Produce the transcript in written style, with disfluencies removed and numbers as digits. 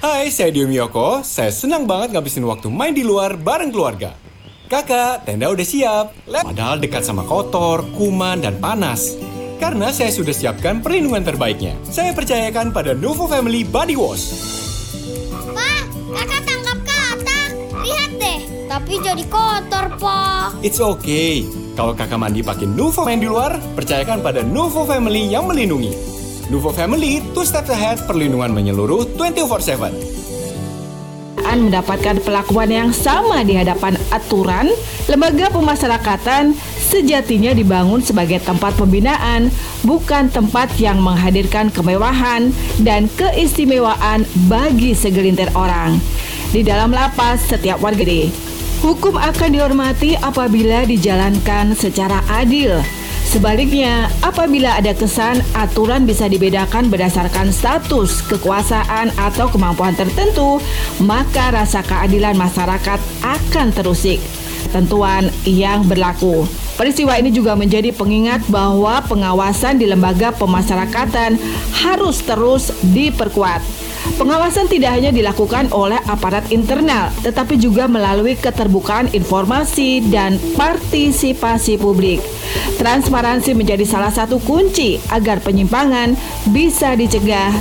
Hai, saya Dio Miyoko. Saya senang banget ngabisin waktu main di luar bareng keluarga. Kakak, tenda udah siap. Padahal dekat sama kotor, kuman, dan panas. Karena saya sudah siapkan perlindungan terbaiknya. Saya percayakan pada Nuvo Family Body Wash. Pak, kakak tangkap katak. Lihat deh, tapi jadi kotor, Pak. It's okay. Kalau kakak mandi pakai Nuvo main di luar, percayakan pada Nuvo Family yang melindungi. Nuvo Family, 2 steps ahead, perlindungan menyeluruh 24/7. Mendapatkan perlakuan yang sama di hadapan aturan, lembaga pemasyarakatan sejatinya dibangun sebagai tempat pembinaan, bukan tempat yang menghadirkan kemewahan dan keistimewaan bagi segelintir orang. Di dalam lapas, setiap warga hukum akan dihormati apabila dijalankan secara adil. Sebaliknya, apabila ada kesan aturan bisa dibedakan berdasarkan status, kekuasaan, atau kemampuan tertentu, maka rasa keadilan masyarakat akan terusik. Ketentuan yang berlaku. Peristiwa ini juga menjadi pengingat bahwa pengawasan di lembaga pemasyarakatan harus terus diperkuat. Pengawasan tidak hanya dilakukan oleh aparat internal, tetapi juga melalui keterbukaan informasi dan partisipasi publik. Transparansi menjadi salah satu kunci agar penyimpangan bisa dicegah